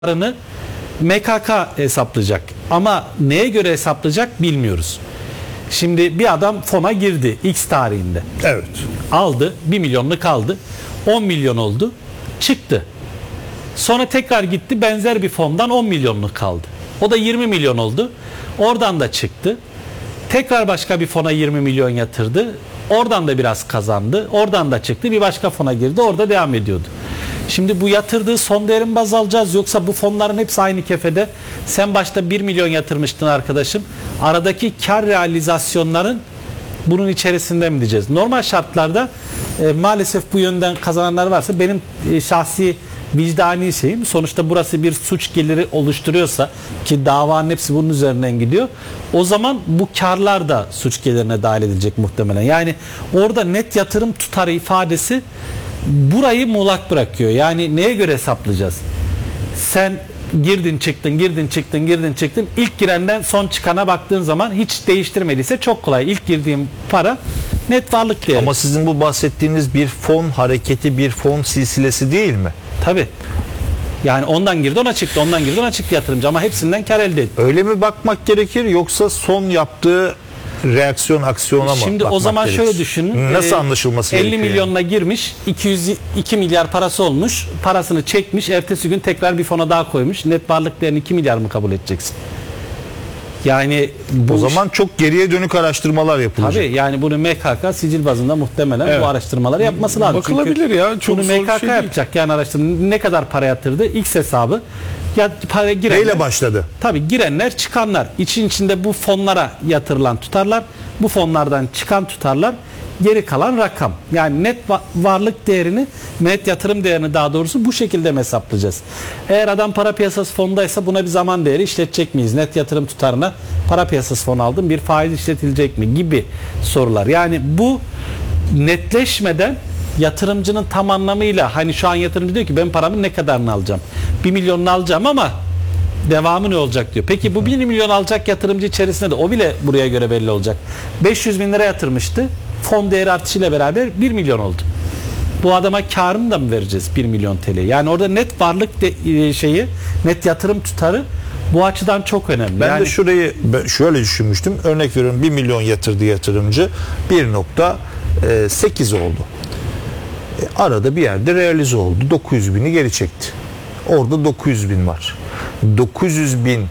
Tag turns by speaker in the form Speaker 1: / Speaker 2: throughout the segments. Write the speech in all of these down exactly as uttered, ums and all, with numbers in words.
Speaker 1: M K K hesaplayacak. Ama neye göre hesaplayacak bilmiyoruz. Şimdi bir adam fona girdi X tarihinde.
Speaker 2: Evet.
Speaker 1: Aldı, bir milyonluk aldı. on milyon oldu. Çıktı. Sonra tekrar gitti benzer bir fondan on milyonluk kaldı. O da yirmi milyon oldu. Oradan da çıktı. Tekrar başka bir fona yirmi milyon yatırdı. Oradan da biraz kazandı. Oradan da çıktı. Bir başka fona girdi. Orada devam ediyordu. Şimdi bu yatırdığı son değerin baz alacağız, yoksa bu fonların hepsi aynı kefede. Sen başta bir milyon yatırmıştın arkadaşım. Aradaki kar realizasyonların bunun içerisinde mi diyeceğiz? Normal şartlarda e, maalesef bu yönden kazananlar varsa, benim e, şahsi vicdani şeyim, sonuçta burası bir suç geliri oluşturuyorsa, ki davanın hepsi bunun üzerinden gidiyor, o zaman bu karlar da suç gelirine dahil edilecek muhtemelen. Yani orada net yatırım tutarı ifadesi burayı muğlak bırakıyor. Yani neye göre hesaplayacağız? Sen girdin çıktın, girdin çıktın, girdin çıktın. İlk girenden son çıkana baktığın zaman hiç değiştirmediyse çok kolay. İlk girdiğim para net varlık değeri.
Speaker 2: Ama sizin bu bahsettiğiniz bir fon hareketi, bir fon silsilesi değil mi?
Speaker 1: Tabii. Yani ondan girdi ona çıktı, ondan girdi ona çıktı yatırımcı, ama hepsinden kar elde etti.
Speaker 2: Öyle mi bakmak gerekir, yoksa son yaptığı reaksiyon aksiyona mı?
Speaker 1: Şimdi o zaman
Speaker 2: gerekir?
Speaker 1: şöyle düşünün.
Speaker 2: Nasıl anlaşılması
Speaker 1: elli
Speaker 2: gerekiyor?
Speaker 1: milyonla yani girmiş, iki yüz iki milyar parası olmuş. Parasını çekmiş, ertesi gün tekrar bir fona daha koymuş. Net varlık değerini iki milyar mı kabul edeceksin? Yani bu
Speaker 2: o zaman çok geriye dönük araştırmalar yapılacak.
Speaker 1: Tabii, yani bunu M K K sicil bazında muhtemelen evet, bu araştırmaları yapması lazım.
Speaker 3: Bakılabilir
Speaker 1: Çünkü
Speaker 3: ya. Çok
Speaker 1: bunu M K K şey yapacak yani araştırma. Ne kadar para yatırdı? X hesabı. Ya para girenler.
Speaker 2: Neyle başladı?
Speaker 1: Tabii girenler, çıkanlar. İçin içinde bu fonlara yatırılan tutarlar, bu fonlardan çıkan tutarlar, geri kalan rakam. Yani net varlık değerini, net yatırım değerini daha doğrusu bu şekilde mi hesaplayacağız? Eğer adam para piyasası fonundaysa buna bir zaman değeri işletecek miyiz? Net yatırım tutarına para piyasası fonu aldım, bir faiz işletilecek mi? Gibi sorular. Yani bu netleşmeden yatırımcının tam anlamıyla, hani şu an yatırımcı diyor ki ben paramın ne kadarını alacağım? bir milyonunu alacağım ama devamı ne olacak diyor. Peki bu bir milyon alacak yatırımcı içerisinde de o bile buraya göre belli olacak. beş yüz bin lira yatırmıştı. Fon değeri artışıyla beraber bir milyon oldu. Bu adama karını da mı vereceğiz bir milyon T L? Yani orada net varlık de, şeyi, net yatırım tutarı bu açıdan çok önemli.
Speaker 2: Ben
Speaker 1: yani,
Speaker 2: de şurayı şöyle düşünmüştüm. Örnek veriyorum, bir milyon yatırdı yatırımcı, bir nokta sekiz oldu. E, arada bir yerde realize oldu. dokuz yüz bini geri çekti. Orada dokuz yüz bin var. dokuz yüz bin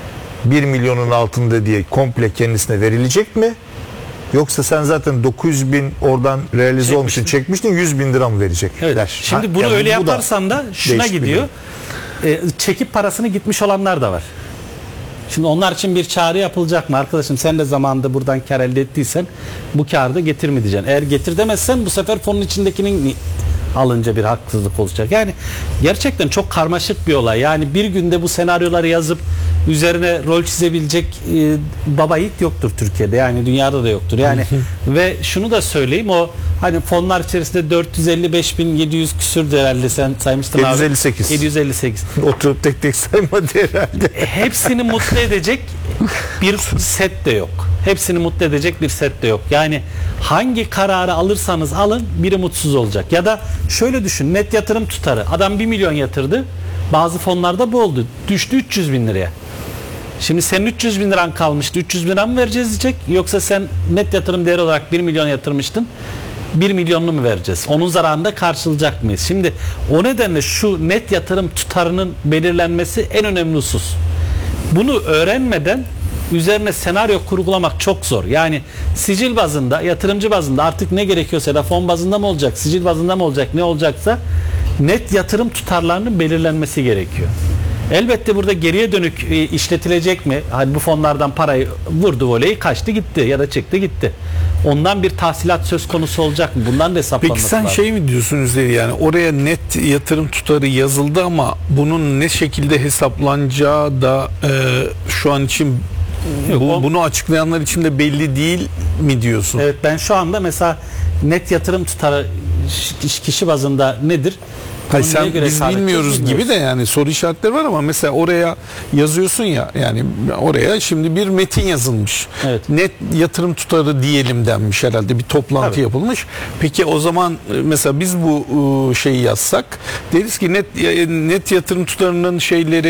Speaker 2: bir milyonun altında diye komple kendisine verilecek mi? Yoksa sen zaten dokuz yüz bin oradan realize olmuşsun, çekmiştin, yüz bin lira mı verecek?
Speaker 1: Evet.
Speaker 2: Der.
Speaker 1: Şimdi
Speaker 2: ha,
Speaker 1: bunu
Speaker 2: yani
Speaker 1: öyle
Speaker 2: bu
Speaker 1: yaparsan da şuna gidiyor. E, çekip parasını gitmiş olanlar da var. Şimdi onlar için bir çağrı yapılacak mı? Arkadaşım sen de zamanında buradan kar elde ettiysen bu karı da getir mi diyeceksin. Eğer getir demezsen bu sefer fonun içindekinin alınca bir haksızlık olacak. Yani gerçekten çok karmaşık bir olay. Yani bir günde bu senaryoları yazıp üzerine rol çizebilecek e, baba yiğit yoktur Türkiye'de. Yani dünyada da yoktur. Yani ve şunu da söyleyeyim, o hani fonlar içerisinde dört yüz elli beş bin yedi yüz küsürdü herhalde, sen saymıştın
Speaker 2: yedi yüz elli sekiz.
Speaker 1: abi. yedi yüz elli sekiz.
Speaker 2: Oturup tek tek saymadı herhalde.
Speaker 1: Hepsini mutlu edecek bir set de yok. Hepsini mutlu edecek bir set de yok. Yani hangi kararı alırsanız alın biri mutsuz olacak. Ya da şöyle düşün, net yatırım tutarı. Adam bir milyon yatırdı. Bazı fonlarda bu oldu. Düştü üç yüz bin liraya. Şimdi senin üç yüz bin liran kalmıştı. üç yüz bin lira mı vereceğiz diyecek? Yoksa sen net yatırım değeri olarak bir milyon yatırmıştın. bir milyonunu mu vereceğiz? Onun zararını da karşılayacak mıyız? Şimdi o nedenle şu net yatırım tutarının belirlenmesi en önemli husus. Bunu öğrenmeden üzerine senaryo kurgulamak çok zor. Yani sicil bazında, yatırımcı bazında artık ne gerekiyorsa, da fon bazında mı olacak, sicil bazında mı olacak, ne olacaksa net yatırım tutarlarının belirlenmesi gerekiyor. Elbette burada geriye dönük e, işletilecek mi? Hani bu fonlardan parayı vurdu voleyi, kaçtı gitti ya da çıktı gitti. Ondan bir tahsilat söz konusu olacak mı? Bundan da hesaplanması
Speaker 3: Peki sen
Speaker 1: lazım.
Speaker 3: şey mi diyorsun Üzeri, yani oraya net yatırım tutarı yazıldı ama bunun ne şekilde hesaplanacağı da e, şu an için
Speaker 1: Yok,
Speaker 3: bu,
Speaker 1: o...
Speaker 3: bunu açıklayanlar için de belli değil mi diyorsun?
Speaker 1: Evet, ben şu anda mesela net yatırım tutarı kişi bazında nedir?
Speaker 3: Hayır,
Speaker 1: Bunu
Speaker 3: sen,
Speaker 1: neye göre
Speaker 3: biz
Speaker 1: hesap
Speaker 3: bilmiyoruz
Speaker 1: edeceğiz
Speaker 3: gibi de
Speaker 1: bilmiyoruz.
Speaker 3: yani soru işaretleri var ama mesela oraya yazıyorsun ya, yani oraya şimdi bir metin yazılmış.
Speaker 1: Evet.
Speaker 3: Net yatırım tutarı diyelim denmiş herhalde, bir toplantı
Speaker 2: Tabii.
Speaker 3: yapılmış. Peki o zaman e, mesela biz bu e, şeyi yazsak deriz ki net net yatırım tutarının şeyleri